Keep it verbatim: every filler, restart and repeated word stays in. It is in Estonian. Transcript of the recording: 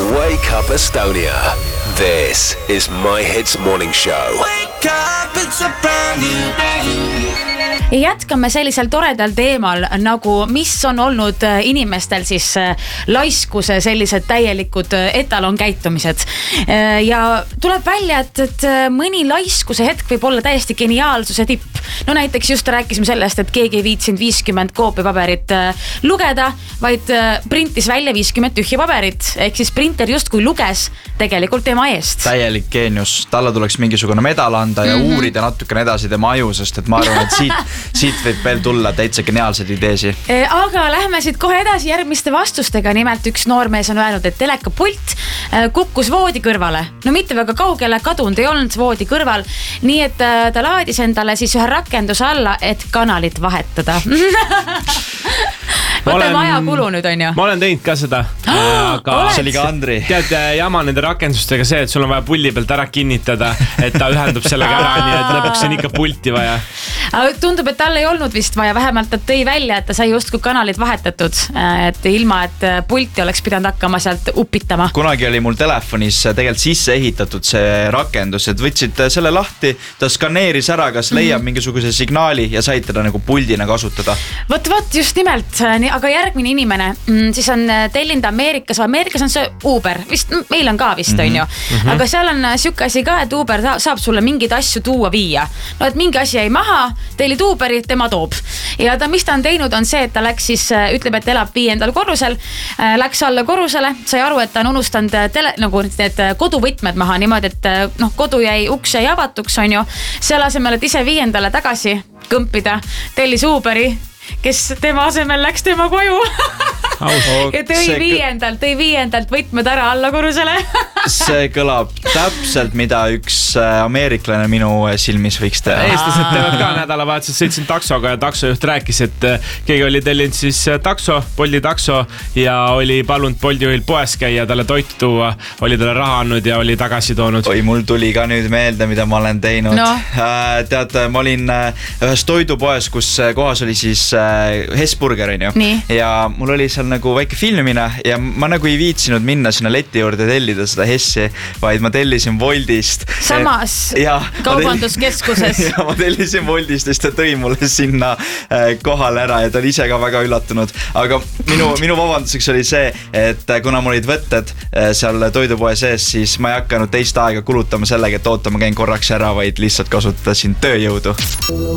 Wake Up Estonia. This is My Hits Morning Show. Wake up, it's a brand new day. Jätkame sellisel toredal teemal, nagu mis on olnud inimestel siis laiskuse sellised täielikud etalon käitumised. Ja tuleb välja, et, et mõni laiskuse hetk võib olla täiesti geniaalsuse tipp. No näiteks just rääkisime sellest, et keegi ei viitsinud viiskümmend koopiapaberit lugeda, vaid printis välja viiskümmend tühja paberit. Ehk siis printer just kui luges tegelikult tema eest. Täielik geenius. Talle tuleks mingisugune medal anda ja mm-hmm. uurida natukene edasi tema aju, sest et ma arvan, et siit Siit võib veel tulla täitsa geniaalseid ideesi. Aga lähme siit kohe edasi järgmiste vastustega. Nimelt üks noormees on öelnud, et telekapult kukkus voodi kõrvale. No mitte väga kaugele, kadunud ei olnud voodi kõrval. Nii et ta laadis endale siis ühe rakenduse alla, et kanalit vahetada. Võtame aja kulu nüüd on ju. Ma olen teinud ka seda. Aga see oli ka Andri. Tead, jama nende rakendustega see, et sul on vaja pulli pealt ära kinnitada, et ta ühendub sellega ära, nii et lõpuks on ikka pulti vaja. Tundub, et tal ei olnud vist vaja, vähemalt ta tõi välja, et ta sai justkui kanalit vahetatud, et ilma, et pulti oleks pidanud hakkama sealt upitama. Kunagi oli mul telefonis tegelikult sisse ehitatud see rakendus, et võtsid selle lahti, ta skaneeris ära, kas leiab mm-hmm. mingisuguse signaali ja said teda nagu puldina kasutada. Võt, võt, just nimelt, aga järgmine inimene, siis on tellinud Ameerikas, Ameerikas on see Uber, vist, meil on ka vist, mm-hmm. on ju, mm-hmm. aga seal on siuke asi ka, et Uber saab sulle mingeid asju tuua viia. No, et mingi asi jäi maha, tellid Uberi, tema toob. Ja ta, mis ta on teinud, on see, et ta läks siis, ütleb, et elab viiendal korrusel, läks alla korrusele, sai aru, et ta on unustanud tele, nagu need koduvõtmed maha niimoodi, et noh, kodu jäi, uks jäi avatuks, on ju. Selle asemel, et ise viiendale tagasi kõmpida, tellis Uberi, kes tema asemel läks tema koju. Ja tõi viiendalt, tõi viiendalt võtmed ära alla korrusele. See kõlab täpselt, mida üks ameeriklane minu silmis võiks teha. Eestlased teevad ka nädalavahetused, sõitsin taksoga ja taksojuht rääkis, et keegi oli tellinud siis takso, Bolti takso ja oli palunud Boltijuhil poes käia, talle toitu tuua, oli talle raha andnud ja oli tagasi toonud. Oi, mul tuli ka nüüd meelde, mida ma olen teinud. No. Tead, ma olin ühes toidupoes, kus kohas oli siis Hesburger, on ju. Nii. Ja mul oli seal nagu väike filmimine ja ma nagu ei viitsinud minna sinna leti juurde tellida seda Hessi, vaid ma tellisin Woltist. Samas ja, kaubanduskeskuses. Ja ma tellisin Woltist ja ta tõi mulle sinna kohale ära ja ta oli ise ka väga üllatunud. Aga minu, minu vabanduseks oli see, et kuna mul olid võtted seal toidupoe sees, siis ma ei hakanud teist aega kulutama sellega, et ootama käin korraks ära, vaid lihtsalt kasutasin tööjõudu.